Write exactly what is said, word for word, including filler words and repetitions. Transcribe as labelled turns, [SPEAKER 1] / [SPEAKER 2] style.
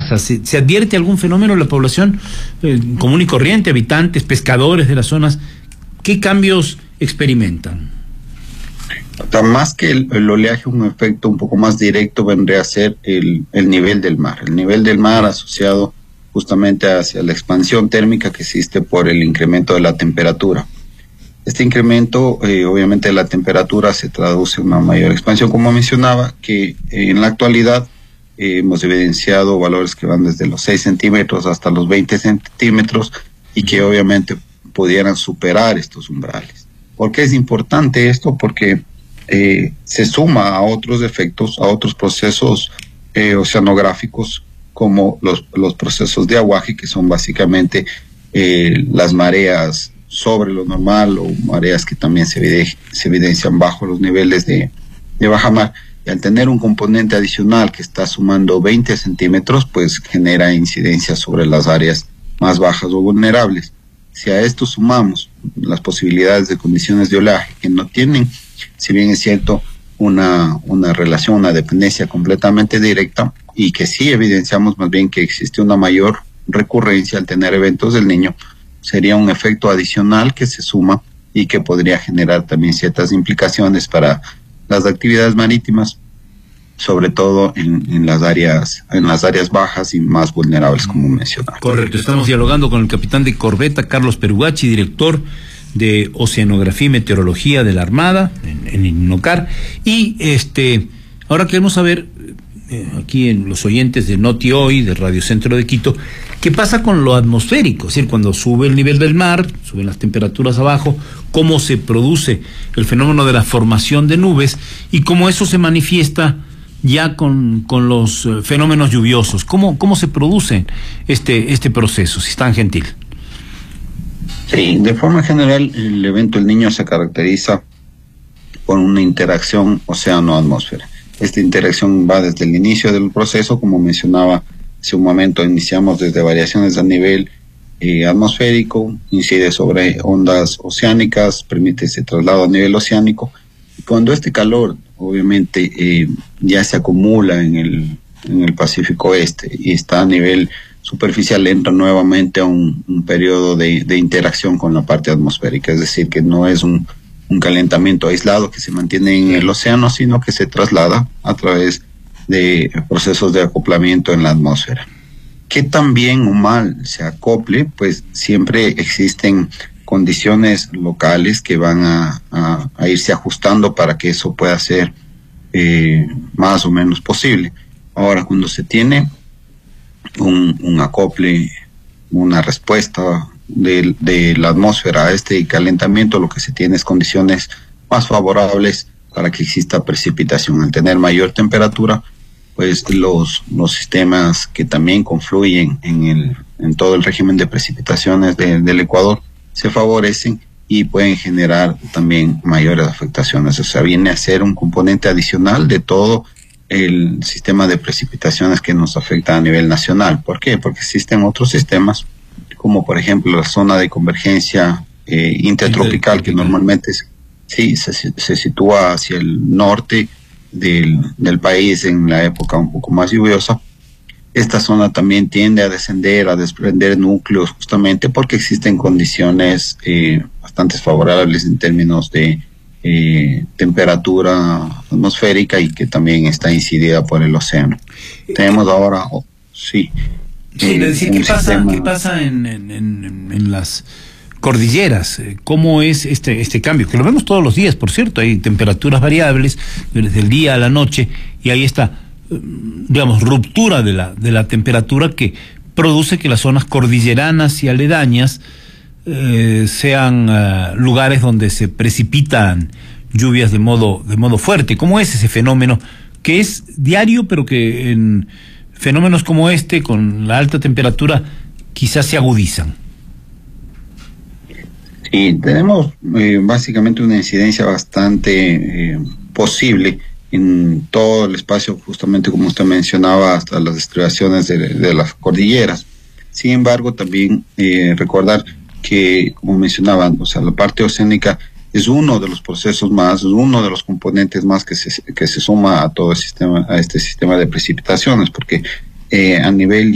[SPEAKER 1] bajas. ¿Se, se advierte algún fenómeno en la población eh, común y corriente, habitantes, pescadores de las zonas? ¿Qué cambios experimentan?
[SPEAKER 2] Más que el, el oleaje, un efecto un poco más directo vendría a ser el, el nivel del mar. El nivel del mar asociado justamente hacia la expansión térmica que existe por el incremento de la temperatura. Este incremento, eh, obviamente, de la temperatura se traduce en una mayor expansión, como mencionaba, que eh, en la actualidad eh, hemos evidenciado valores que van desde los seis centímetros hasta los veinte centímetros y que obviamente pudieran superar estos umbrales. ¿Por qué es importante esto? Porque eh, se suma a otros efectos, a otros procesos eh, oceanográficos, como los, los procesos de aguaje, que son básicamente eh, las mareas sobre lo normal o mareas que también se, evide se evidencian bajo los niveles de, de baja mar. Y al tener un componente adicional que está sumando veinte centímetros, pues genera incidencia sobre las áreas más bajas o vulnerables. Si a esto sumamos las posibilidades de condiciones de oleaje que no tienen, si bien es cierto, una, una relación, una dependencia completamente directa, y que sí evidenciamos más bien que existe una mayor recurrencia al tener eventos del Niño, sería un efecto adicional que se suma y que podría generar también ciertas implicaciones para las actividades marítimas, sobre todo en, en las áreas en las áreas bajas y más vulnerables, como mencionaba.
[SPEAKER 1] Correcto, estamos dialogando con el capitán de corbeta Carlos Perugachi, director de Oceanografía y Meteorología de la Armada en, en INOCAR. Y este ahora queremos saber, eh, aquí en los oyentes de Noti Hoy, de Radio Centro de Quito, ¿qué pasa con lo atmosférico? Es decir, cuando sube el nivel del mar, suben las temperaturas abajo, cómo se produce el fenómeno de la formación de nubes y cómo eso se manifiesta ya con, con los uh, fenómenos lluviosos. ¿Cómo, cómo se produce este, este proceso, si es tan gentil?
[SPEAKER 2] Sí, de forma general, el evento El Niño se caracteriza por una interacción océano-atmósfera. Esta interacción va desde el inicio del proceso, como mencionaba hace un momento, iniciamos desde variaciones a nivel eh, atmosférico, incide sobre ondas oceánicas, permite ese traslado a nivel oceánico. Y cuando este calor, obviamente, eh, ya se acumula en el, en el Pacífico Este y está a nivel superficial, entra nuevamente a un, un periodo de, de interacción con la parte atmosférica, es decir, que no es un, un calentamiento aislado que se mantiene en el océano, sino que se traslada a través de procesos de acoplamiento en la atmósfera. Que tan bien o mal se acople, pues siempre existen condiciones locales que van a, a, a irse ajustando para que eso pueda ser eh, más o menos posible. Ahora, cuando se tiene un, un acople, una respuesta de, de la atmósfera a este calentamiento, lo que se tiene es condiciones más favorables para que exista precipitación. Al tener mayor temperatura, pues los, los sistemas que también confluyen en, el, en todo el régimen de precipitaciones de, del Ecuador se favorecen y pueden generar también mayores afectaciones. O sea, viene a ser un componente adicional de todo el sistema de precipitaciones que nos afecta a nivel nacional. ¿Por qué? Porque existen otros sistemas, como por ejemplo la zona de convergencia eh, intertropical, que normalmente es, sí, se, se sitúa hacia el norte del, del país en la época un poco más lluviosa. Esta zona también tiende a descender, a desprender núcleos, justamente porque existen condiciones eh, bastante favorables en términos de eh, temperatura atmosférica y que también está incidida por el océano. Tenemos ahora, oh, sí.
[SPEAKER 1] Sí, eh, decir, ¿qué, pasa, sistema... ¿Qué pasa en, en, en, en las cordilleras? ¿Cómo es este, este cambio? Que lo vemos todos los días, por cierto, hay temperaturas variables desde el día a la noche y ahí está, digamos, ruptura de la, de la temperatura que produce que las zonas cordilleranas y aledañas eh, sean uh, lugares donde se precipitan lluvias de modo, de modo fuerte. ¿Cómo es ese fenómeno que es diario, pero que en fenómenos como este, con la alta temperatura, quizás se agudizan?
[SPEAKER 2] Sí, tenemos eh, básicamente una incidencia bastante eh, posible en todo el espacio, justamente como usted mencionaba, hasta las estribaciones de, de las cordilleras. Sin embargo, también eh, recordar que, como mencionaban, o sea, la parte oceánica es uno de los procesos más, es uno de los componentes más que se, que se suma a todo el sistema, a este sistema de precipitaciones, porque eh, a nivel